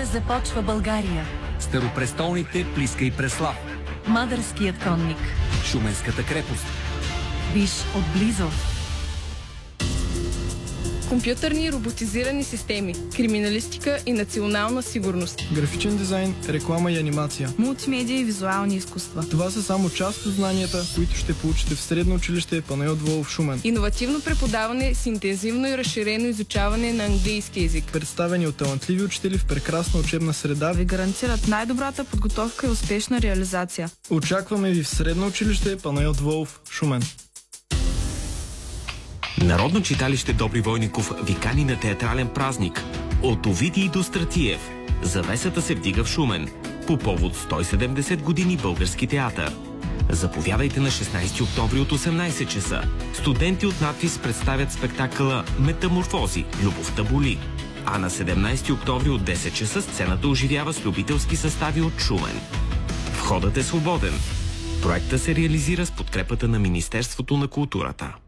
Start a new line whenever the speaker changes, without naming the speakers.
започва България.
Старопрестолните Плиска и Преслав.
Мадърският конник.
Шуменската крепост.
Виж отблизо.
Компютърни и роботизирани системи, криминалистика и национална сигурност.
Графичен дизайн, реклама и анимация.
Мултимедия и визуални изкуства.
Това са само част от знанията, които ще получите в Средно училище Панайот Волов, Шумен.
Иновативно преподаване с интензивно и разширено изучаване на английски език.
Представени от талантливи учители в прекрасна учебна среда
Ви гарантират най-добрата подготовка и успешна реализация.
Очакваме ви в Средно училище Панайот Волов, Шумен.
Народно читалище Добри Войников ви кани на театрален празник. От Овидий до Стратиев. Завесата се вдига в Шумен. По повод 170 години български театър. Заповядайте на 16 октомври от 18 часа. Студенти от надвис представят спектакъла Метаморфози. Любовта боли. А на 17 октомври от 10 часа сцената оживява с любителски състави от Шумен. Входът е свободен. Проектът се реализира с подкрепата на Министерството на културата.